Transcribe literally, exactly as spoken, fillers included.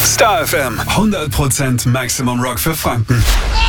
Star F M, hundert Prozent Maximum Rock für Franken.